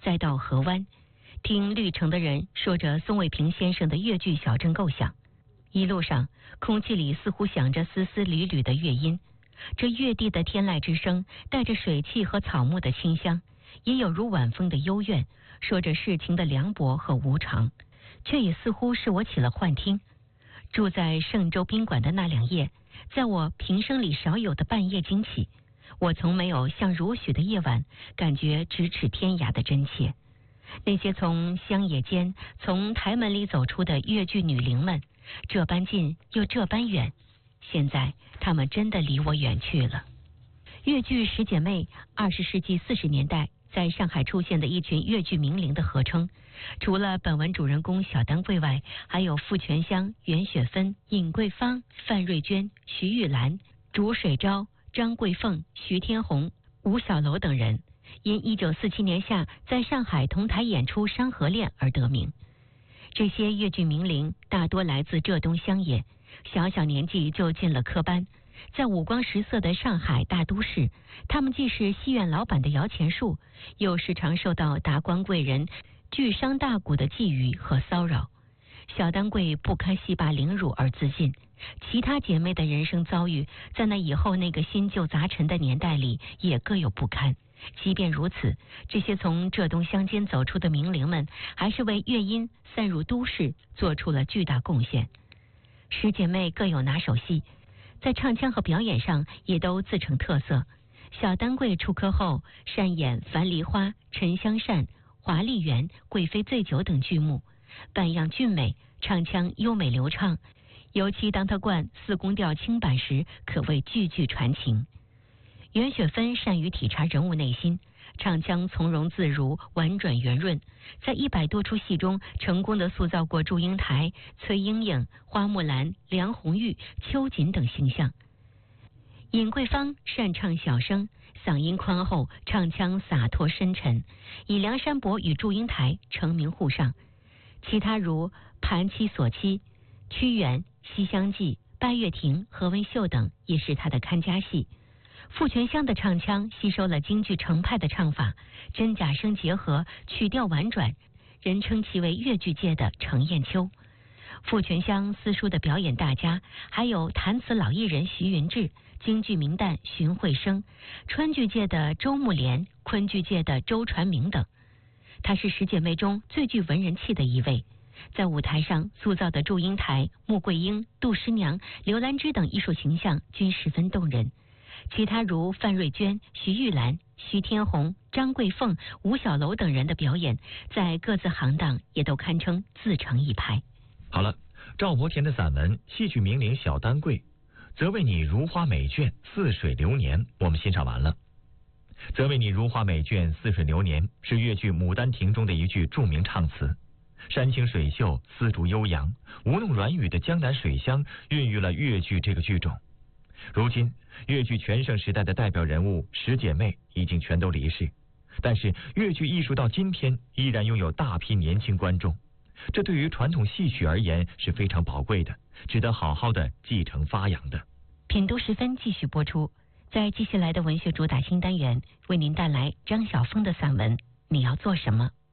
再到河湾，听绿城的人说着宋卫平先生的越剧小镇构想。一路上，空气里似乎响着丝丝缕缕的乐音，这乐地的天籁之声带着水汽和草木的清香，也有如晚风的幽怨，说着世情的凉薄和无常，却也似乎是我起了幻听。住在圣州宾馆的那2夜，在我平生里少有的半夜惊起，我从没有像如许的夜晚感觉咫尺天涯的真切。那些从乡野间从台门里走出的越剧女伶们，这般近又这般远，现在她们真的离我远去了。越剧十姐妹，20世纪40年代在上海出现的一群越剧名伶的合称。除了本文主人公小丹桂外，还有傅全香、袁雪芬、尹桂芳、范瑞娟、徐玉兰、竺水昭、张桂凤、徐天红、吴小楼等人，因1947年夏在上海同台演出《山河恋》而得名。这些越剧名伶大多来自浙东乡野，小小年纪就进了科班。在五光十色的上海大都市，他们既是戏院老板的摇钱树，又时常受到达官贵人巨商大贾的觊觎和骚扰。小丹桂不堪戏霸凌辱而自尽，其他姐妹的人生遭遇在那以后那个新旧杂陈的年代里也各有不堪。即便如此，这些从浙东乡间走出的名伶们还是为乐音散入都市做出了巨大贡献。十姐妹各有拿手戏，在唱腔和表演上也都自成特色。小丹桂出科后擅演《樊梨花》《沉香扇》《华丽园》《贵妃醉酒》等剧目，扮样俊美，唱腔优美流畅，尤其当她灌4宫调清板时，可谓句句传情。袁雪芬善于体察人物内心，唱腔从容自如，婉转圆润，在100多出戏中成功地塑造过祝英台、崔莺莺、花木兰、梁红玉、秋瑾等形象。尹桂芳擅唱小生，嗓音宽厚，唱腔洒脱深沉，以梁山伯与祝英台成名沪上。其他如盘妻锁妻、屈原、西厢记、拜月亭、何文秀等也是他的看家戏。傅全香的唱腔吸收了京剧程派的唱法，真假声结合，曲调婉转，人称其为越剧界的程砚秋。傅全香私塾的表演大家还有弹词老艺人徐云志、京剧名旦荀慧生、川剧界的周慕莲、昆剧界的周传明等。她是十姐妹中最具文人气的一位，在舞台上塑造的祝英台、穆桂英、杜十娘、刘兰芝等艺术形象均十分动人。其他如范瑞娟、徐玉兰、徐天红、张桂凤、吴小楼等人的表演，在各自行当也都堪称自成一派。 好了，赵伯田的散文《戏曲名伶小丹桂》，则为你如花美眷，似水流年，我们欣赏完了。则为你如花美眷，似水流年是越剧《牡丹亭》中的一句著名唱词。山清水秀，丝竹悠扬，吴弄软语的江南水乡孕育了越剧这个剧种。如今越剧全盛时代的代表人物十姐妹已经全都离世，但是越剧艺术到今天依然拥有大批年轻观众，这对于传统戏曲而言是非常宝贵的，值得好好的继承发扬的。 品读10分继续播出，在接下来的文学主打新单元为您带来张晓峰的散文《你要做什么》。